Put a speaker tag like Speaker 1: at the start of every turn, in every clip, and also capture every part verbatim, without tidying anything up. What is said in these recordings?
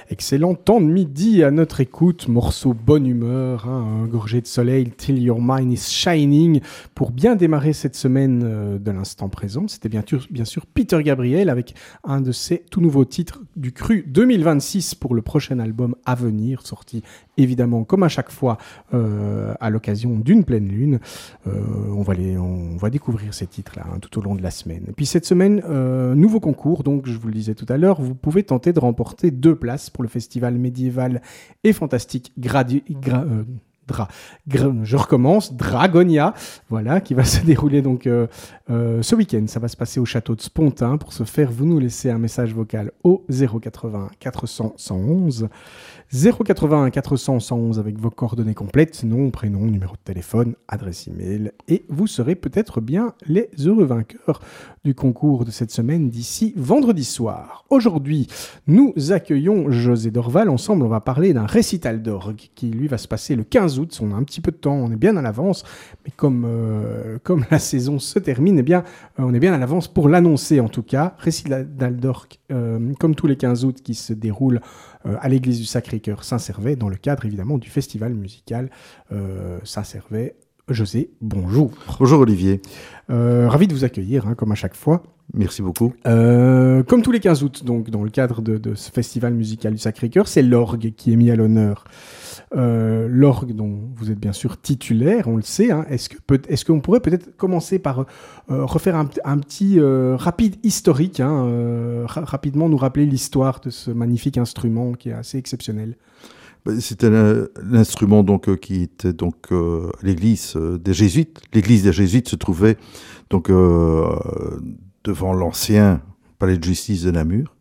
Speaker 1: Excellent temps de midi à notre écoute, morceau bonne humeur, hein, un gorgé de soleil, Till Your Mind is Shining, pour bien démarrer cette semaine euh, de l'instant présent. C'était bien sûr, bien sûr Peter Gabriel avec un de ses tout nouveaux titres du Cru deux mille vingt-six pour le prochain album à venir, sorti évidemment comme à chaque fois euh, à l'occasion d'une pleine lune. Euh, on, va les, on va découvrir ces titres-là hein, tout au long de la semaine. Et puis cette semaine, euh, nouveau concours, donc je vous le disais tout à l'heure, vous pouvez tenter de remporter deux places pour le festival médiéval et fantastique Gradu- Gra- euh, Dra- Gra- je recommence, Dragonia, voilà, qui va se dérouler donc euh, euh, ce week-end. Ça va se passer au château de Spontin. Pour ce faire, vous nous laissez un message vocal au zéro quatre-vingts quatre cents cent onze. zéro quatre-vingts quatre cents cent onze avec vos coordonnées complètes, nom, prénom, numéro de téléphone, adresse email, et vous serez peut-être bien les heureux vainqueurs du concours de cette semaine d'ici vendredi soir. Aujourd'hui, nous accueillons José Dorval. Ensemble, on va parler d'un récital d'orgue qui, lui, va se passer le quinze août. On a un petit peu de temps, on est bien à l'avance, mais comme, euh, comme la saison se termine, eh bien, euh, on est bien à l'avance pour l'annoncer en tout cas. Récital d'orgue, euh, comme tous les quinze août, qui se déroule euh, à l'église du Sacré-Cœur Saint-Servais, dans le cadre évidemment du festival musical euh, Saint-Servais. José, bonjour.
Speaker 2: Bonjour Olivier.
Speaker 1: Euh, ravi de vous accueillir, hein, comme à chaque fois.
Speaker 2: Merci beaucoup.
Speaker 1: Euh, comme tous les quinze août, donc, dans le cadre de, de ce festival musical du Sacré-Cœur, c'est l'orgue qui est mis à l'honneur. Euh, l'orgue dont vous êtes bien sûr titulaire, on le sait. Hein. Est-ce que peut, est-ce qu'on pourrait peut-être commencer par euh, refaire un, un petit euh, rapide historique, hein, euh, ra- rapidement nous rappeler l'histoire de ce magnifique instrument qui est assez exceptionnel.
Speaker 2: C'était l'instrument donc euh, qui était donc euh, l'église euh, des Jésuites. L'église des Jésuites se trouvait donc euh, devant l'ancien palais de justice de Namur.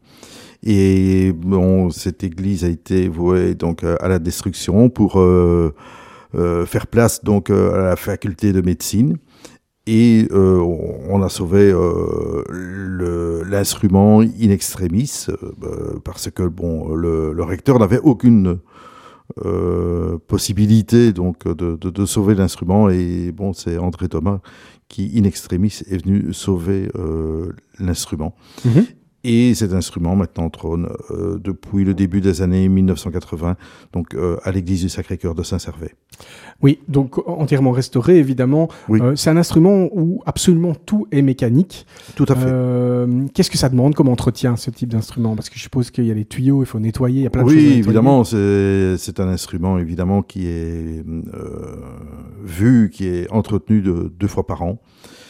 Speaker 2: Et bon, cette église a été vouée donc à la destruction pour euh, euh, faire place donc à la faculté de médecine. Et euh, on a sauvé euh, le, l'instrument in extremis euh, parce que bon, le, le recteur n'avait aucune Euh, possibilité donc de, de, de sauver l'instrument, et bon, c'est André Thomas qui in extremis est venu sauver euh, l'instrument. Mm-hmm. Et cet instrument maintenant trône euh, depuis le début des années mille neuf cent quatre-vingts, donc euh, à l'église du Sacré-Cœur de Saint-Servais.
Speaker 1: Oui, donc entièrement restauré, évidemment. Oui. Euh, c'est un instrument où absolument tout est mécanique.
Speaker 2: Tout à fait.
Speaker 1: Euh, qu'est-ce que ça demande comme entretien, ce type d'instrument ? Parce que je suppose qu'il y a des tuyaux, il faut nettoyer, il y a plein de
Speaker 2: oui,
Speaker 1: choses à
Speaker 2: nettoyer. Oui,
Speaker 1: évidemment,
Speaker 2: c'est, c'est un instrument évidemment qui est euh, vu, qui est entretenu de, deux fois par an.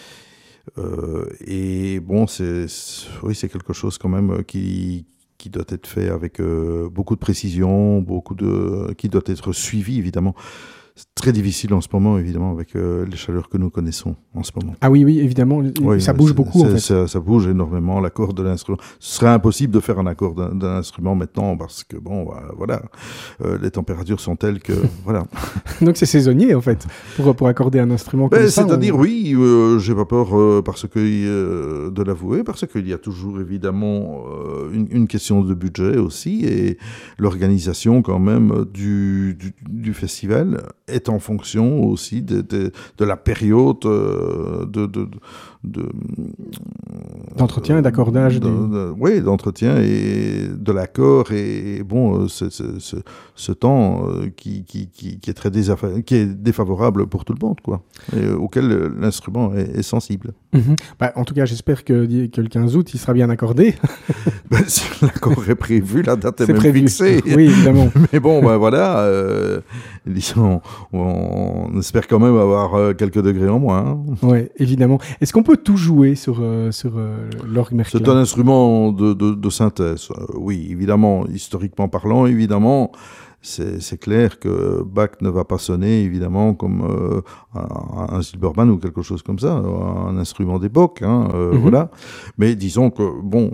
Speaker 2: Euh, et bon, c'est, c'est, oui, c'est quelque chose quand même qui, qui doit être fait avec euh, beaucoup de précision, beaucoup de, qui doit être suivi évidemment. C'est très difficile en ce moment, évidemment, avec euh, les chaleurs que nous connaissons en ce moment.
Speaker 1: Ah oui, oui, évidemment, oui, ça bouge beaucoup, en fait.
Speaker 2: Ça, ça bouge énormément, l'accord de l'instrument. Ce serait impossible de faire un accord d'un, d'un instrument maintenant, parce que, bon, voilà, euh, les températures sont telles que, voilà.
Speaker 1: Donc c'est saisonnier, en fait, pour, pour accorder un instrument comme
Speaker 2: ben,
Speaker 1: ça.
Speaker 2: C'est-à-dire,
Speaker 1: on...
Speaker 2: oui, euh, j'ai pas peur euh, parce que, euh, de l'avouer, parce qu'il y a toujours, évidemment, euh, une, une question de budget aussi, et l'organisation, quand même, du, du, du festival est en fonction aussi de, de, de la période euh, de, de, de,
Speaker 1: d'entretien et d'accordage.
Speaker 2: De,
Speaker 1: du...
Speaker 2: de, oui, d'entretien et de l'accord. Et bon, ce, ce, ce, ce temps qui, qui, qui, qui, est très désafa- qui est défavorable pour tout le monde, quoi, et auquel l'instrument est, est sensible.
Speaker 1: Mm-hmm. Bah, en tout cas, j'espère que, que le quinze août, il sera bien accordé.
Speaker 2: ben, si l'accord est prévu, la date est,
Speaker 1: c'est
Speaker 2: même
Speaker 1: prévu.
Speaker 2: fixée.
Speaker 1: Oui, évidemment.
Speaker 2: Mais bon, ben voilà, euh, disons, on, on espère quand même avoir euh, quelques degrés en moins. Hein.
Speaker 1: Oui, évidemment. Est-ce qu'on peut tout jouer sur, euh, sur euh, l'orgue Merclin ?
Speaker 2: C'est un instrument de, de, de synthèse. Euh, oui, évidemment, historiquement parlant, évidemment, c'est, c'est clair que Bach ne va pas sonner, évidemment, comme euh, un, un Silbermann ou quelque chose comme ça, un instrument d'époque, hein, euh, mm-hmm. Voilà. Mais disons que, bon...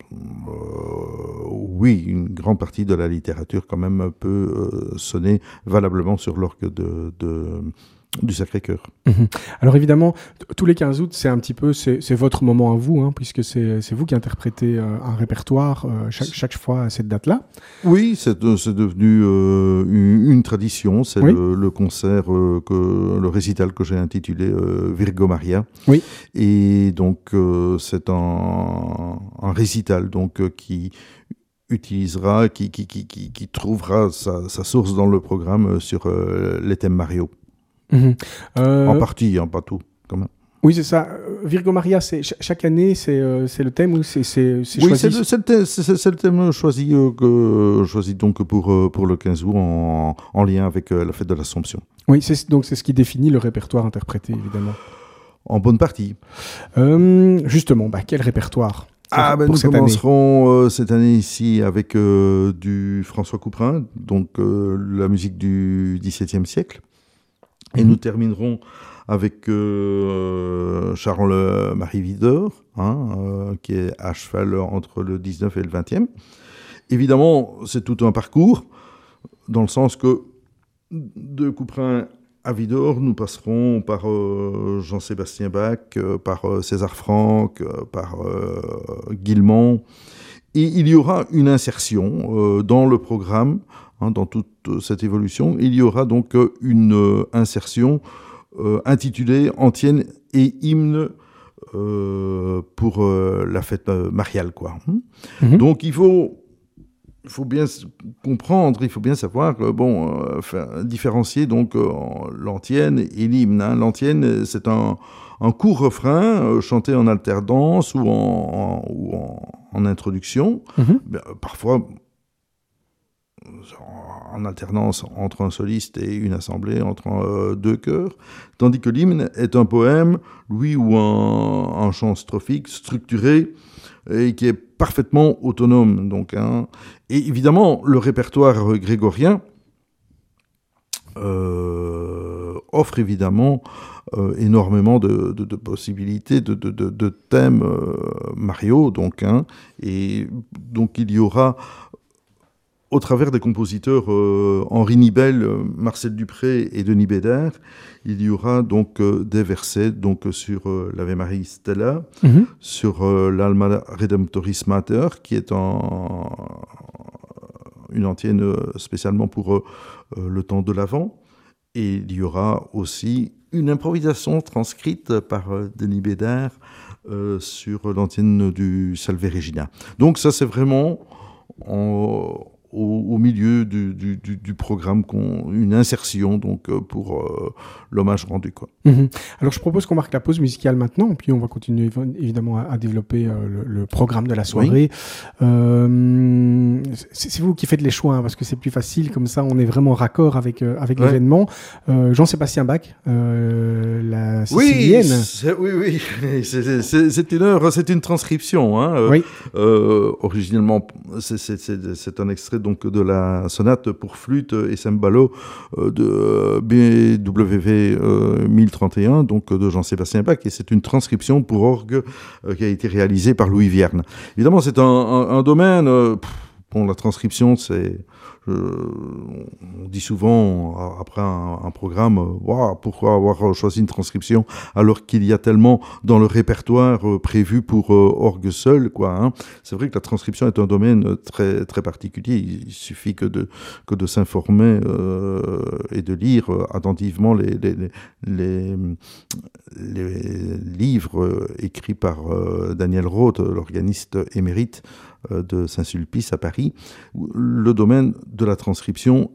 Speaker 2: Euh, oui, une grande partie de la littérature quand même peut euh, sonner valablement sur l'orgue de, de, du Sacré-Cœur.
Speaker 1: Mmh. Alors évidemment, t- tous les quinze août, c'est un petit peu, c'est, c'est votre moment à vous, hein, puisque c'est, c'est vous qui interprétez euh, un répertoire euh, chaque, chaque fois à cette date-là.
Speaker 2: Oui, c'est, c'est devenu euh, une, une tradition. C'est oui. le, le concert, euh, que, le récital que j'ai intitulé euh, Virgo Maria.
Speaker 1: Oui.
Speaker 2: Et donc, euh, c'est un, un récital donc, euh, qui utilisera, qui, qui, qui, qui, qui trouvera sa, sa source dans le programme sur euh, les thèmes Mario.
Speaker 1: Mmh. Euh...
Speaker 2: En partie, hein, pas tout, quand même.
Speaker 1: Oui, c'est ça. Virgo Maria, c'est, chaque année, c'est, euh, c'est le thème ou c'est, c'est, c'est
Speaker 2: oui,
Speaker 1: choisi?
Speaker 2: Oui, c'est, c'est, c'est, c'est, c'est le thème choisi, euh, que, choisi donc pour, euh, pour le quinze août en, en lien avec euh, la fête de l'Assomption.
Speaker 1: Oui, c'est, donc c'est ce qui définit le répertoire interprété, évidemment.
Speaker 2: En bonne partie.
Speaker 1: Euh, justement, bah, quel répertoire?
Speaker 2: Ah, ben, nous cette commencerons année. Euh, cette année ici avec euh, du François Couperin, donc euh, la musique du dix-septième siècle. Et mmh. nous terminerons avec euh, Charles-Marie Widor, hein, euh, qui est à cheval entre le dix-neuf et le vingtième. Évidemment, c'est tout un parcours, dans le sens que de Couperin à Widor, nous passerons par euh, Jean-Sébastien Bach, euh, par euh, César Franck, euh, par euh, Guilmant. Et il y aura une insertion euh, dans le programme, hein, dans toute cette évolution. Il y aura donc une euh, insertion euh, intitulée Antienne et hymne euh, pour euh, la fête euh, mariale, quoi. Mmh. Donc il faut... Il faut bien comprendre, il faut bien savoir, euh, bon, euh, faire, différencier donc euh, l'antienne et l'hymne. Hein. L'antienne, c'est un, un court refrain euh, chanté en alternance ou en, en, ou en, en introduction, mm-hmm. ben, parfois en alternance entre un soliste et une assemblée, entre euh, deux chœurs, tandis que l'hymne est un poème, lui, ou un, un chant strophique structuré et qui est parfaitement autonome. Donc, hein. Et évidemment, le répertoire grégorien euh, offre évidemment euh, énormément de, de, de possibilités, de, de, de, de thèmes euh, Mario. Donc, hein. Et donc, il y aura, au travers des compositeurs euh, Henri Nibel, Marcel Dupré et Denis Bédard, il y aura donc euh, des versets donc, sur euh, l'Ave Maria Stella, mm-hmm. sur euh, l'Alma Redemptoris Mater, qui est en, une antienne euh, spécialement pour euh, le temps de l'Avent. Et il y aura aussi une improvisation transcrite par euh, Denis Bédard euh, sur l'antienne du Salve Regina. Donc ça, c'est vraiment... En, Au, au milieu du, du, du, du programme, qu'on, une insertion donc, pour euh, l'hommage rendu. Quoi.
Speaker 1: Mmh. Alors je propose qu'on marque la pause musicale maintenant, puis on va continuer évidemment à, à développer euh, le, le programme de la soirée. Oui. Euh, c'est, c'est vous qui faites les choix, hein, parce que c'est plus facile, comme ça on est vraiment raccord avec, euh, avec ouais. l'événement. Euh, Jean-Sébastien Bach, euh, la sicilienne.
Speaker 2: Oui, c'est, oui, oui. C'est, c'est, c'est, une heure, c'est une transcription. Hein.
Speaker 1: Oui.
Speaker 2: Euh, originellement, c'est, c'est, c'est, c'est un extrait donc de la sonate pour flûte et cembalo euh, de B W V euh, mille trente et un, donc de Jean-Sébastien Bach, et c'est une transcription pour orgue euh, qui a été réalisée par Louis Vierne. Évidemment, c'est un, un, un domaine... Euh, pff, bon, la transcription, c'est... Euh, on dit souvent, après un, un programme, wow, pourquoi avoir choisi une transcription alors qu'il y a tellement dans le répertoire euh, prévu pour euh, orgue seul, quoi, hein. C'est vrai que la transcription est un domaine très, très particulier. Il suffit que de, que de s'informer euh, et de lire euh, attentivement les, les, les, les, les livres écrits par euh, Daniel Roth, l'organiste émérite de Saint-Sulpice à Paris. Le domaine de la transcription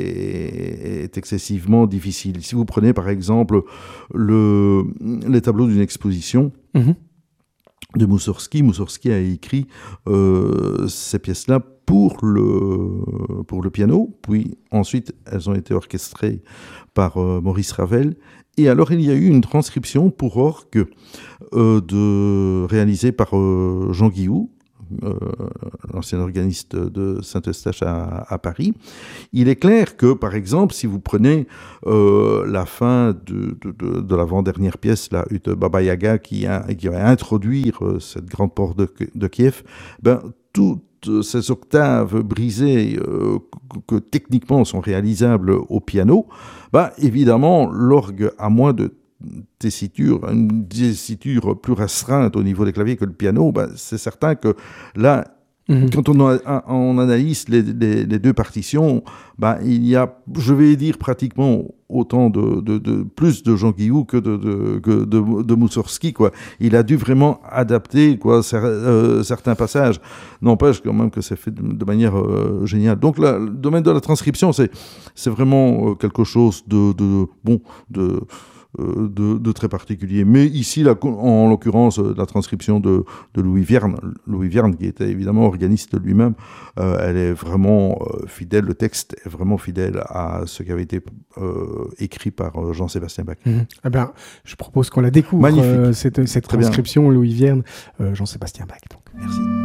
Speaker 2: est, est excessivement difficile. Si vous prenez par exemple le, les tableaux d'une exposition mmh. de Moussorgsky, Moussorgsky a écrit euh, ces pièces-là pour le, pour le piano, puis ensuite elles ont été orchestrées par euh, Maurice Ravel. Et alors, il y a eu une transcription pour orgue euh, de, réalisée par euh, Jean Guillou, Euh, l'ancien organiste de Saint-Eustache à, à Paris. Il est clair que, par exemple, si vous prenez euh, la fin de, de, de, de l'avant-dernière pièce, la Ut Baba Yaga, qui, a, qui va introduire euh, cette grande porte de, de Kiev, ben, toutes ces octaves brisées euh, que, que techniquement sont réalisables au piano, ben, évidemment, l'orgue, à moins de tessiture, une tessiture plus restreinte au niveau des claviers que le piano, ben, c'est certain que là, Mmh. Quand on, a, on analyse les, les, les deux partitions, ben, il y a, je vais dire, pratiquement autant de, de, de plus de Jean Guillou que de, de, de, de, de Moussorgsky, quoi. Il a dû vraiment adapter, quoi, cer, euh, certains passages. N'empêche quand même que c'est fait de, de manière euh, géniale. Donc là, le domaine de la transcription, c'est, c'est vraiment euh, quelque chose de, de bon, de De, de très particulier. Mais ici, la, en l'occurrence, la transcription de, de Louis Vierne, Louis Vierne, qui était évidemment organiste lui-même, euh, elle est vraiment euh, fidèle, le texte est vraiment fidèle à ce qui avait été euh, écrit par euh, Jean-Sébastien Bach.
Speaker 1: Mmh. Eh bien, je propose qu'on la découvre, euh, cette, cette transcription, Louis Vierne, euh, Jean-Sébastien Bach. Donc.
Speaker 2: Merci.